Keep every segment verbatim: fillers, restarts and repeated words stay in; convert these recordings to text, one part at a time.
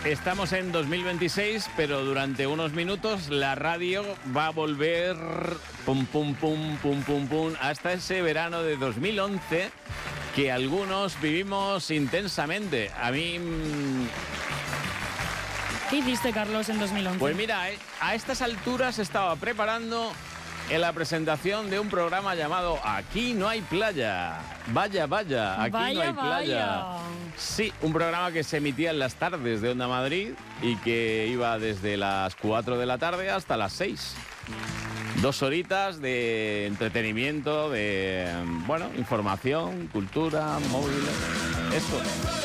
Estamos en dos mil veintiséis, pero durante unos minutos la radio va a volver pum, pum, pum, pum, pum, pum, hasta ese verano de dos mil once que algunos vivimos intensamente. A mí... ¿Qué hiciste, Carlos, en dos mil once? Pues mira, a estas alturas estaba preparando en la presentación de un programa llamado Aquí no hay playa. Vaya, vaya, aquí vaya, no hay playa. Vaya. Sí, un programa que se emitía en las tardes de Onda Madrid y que iba desde las cuatro de la tarde hasta las seis. Dos horitas de entretenimiento, de, bueno, información, cultura, móviles, eso.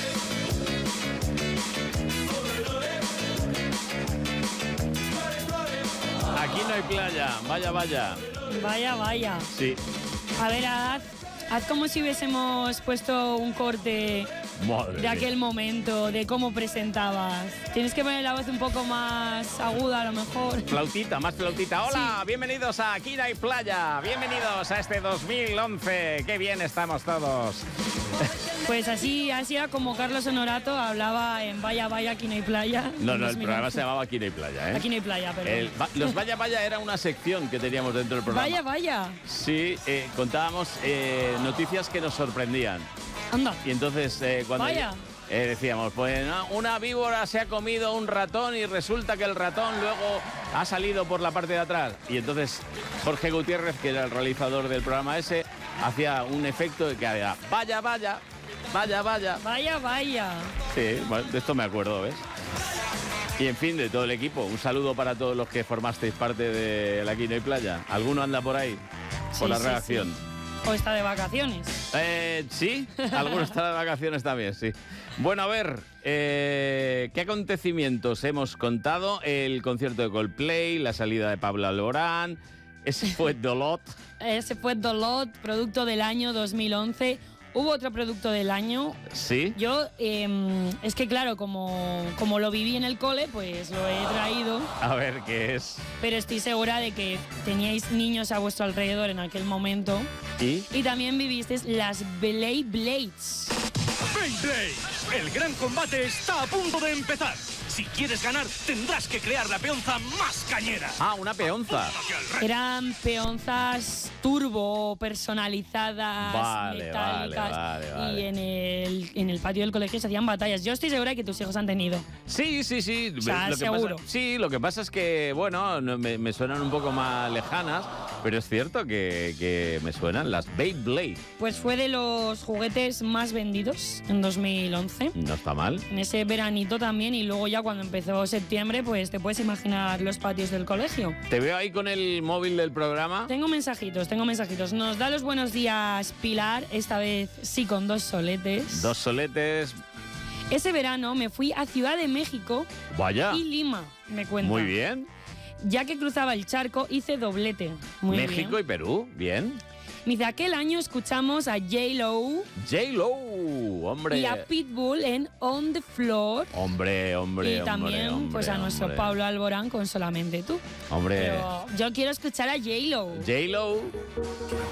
Aquí no hay playa, vaya, vaya. Vaya, vaya. Sí. A ver, haz, haz como si hubiésemos puesto un corte Madre de aquel momento, de cómo presentabas. Tienes que poner la voz un poco más aguda, a lo mejor. Flautita, más flautita. Hola, Sí. bienvenidos a Aquí no hay playa. Bienvenidos a este dos mil once. Qué bien estamos todos. Pues así, así era como Carlos Honorato hablaba en Vaya, vaya, aquí no hay playa. No, en no, el dos mil programa once. se llamaba Aquí no hay playa, ¿eh? Aquí no hay playa, pero... El, va, los Vaya Vaya era una sección que teníamos dentro del programa. Vaya, vaya. Sí, eh, contábamos eh, noticias que nos sorprendían. Anda. Y entonces eh, cuando Vaya. eh, decíamos, pues no, una víbora se ha comido un ratón y resulta que el ratón luego ha salido por la parte de atrás. Y entonces Jorge Gutiérrez, que era el realizador del programa ese, hacía un efecto de que había vaya, vaya, vaya, vaya. Vaya, vaya. Sí, bueno, de esto me acuerdo, ¿ves? Y en fin, de todo el equipo, un saludo para todos los que formasteis parte de la Aquí no hay playa. ¿Alguno anda por ahí? Por Sí, la sí, redacción. sí. O está de vacaciones. Eh, sí, algunos están de vacaciones también, sí. Bueno, a ver, eh, ¿qué acontecimientos hemos contado? El concierto de Coldplay, la salida de Pablo Alborán, ese fue Dolot. Ese fue Dolot, producto del año dos mil once. Hubo otro producto del año. Sí. Yo, eh, es que claro, como, como lo viví en el cole, pues lo he traído. A ver, ¿qué es? Pero estoy segura de que teníais niños a vuestro alrededor en aquel momento. ¿Y? Y también vivisteis las Blade Blades. Beyblade, el gran combate está a punto de empezar. Si quieres ganar, tendrás que crear la peonza más cañera. Ah, una peonza. Eran peonzas turbo, personalizadas, Vale, metálicas. vale, vale, vale. Y en el, en el patio del colegio se hacían batallas. Yo estoy segura de que tus hijos han tenido. Sí, sí, sí. O sea, Lo que seguro. pasa- sí, lo que pasa es que, bueno, no- me, me suenan un poco más lejanas, pero es cierto que, que me suenan las Beyblade. Pues fue de los juguetes más vendidos en dos mil once. No está mal. En ese veranito también, y luego ya cuando empezó septiembre, pues te puedes imaginar los patios del colegio. Te veo ahí con el móvil del programa. Tengo mensajitos, tengo mensajitos. Nos da los buenos días Pilar, esta vez sí con dos soletes. Dos soletes. Ese verano me fui a Ciudad de México Vaya. y Lima, me cuenta. Muy bien. Ya que cruzaba el charco, hice doblete. Muy México bien. y Perú. Bien. Me dice, aquel año escuchamos a J-Lo J-Lo. Hombre. y a Pitbull en On the Floor. Hombre, hombre, y hombre, también hombre, pues a nuestro hombre. Pablo Alborán con Solamente tú. Hombre. Pero yo quiero escuchar a J-Lo. J-Lo.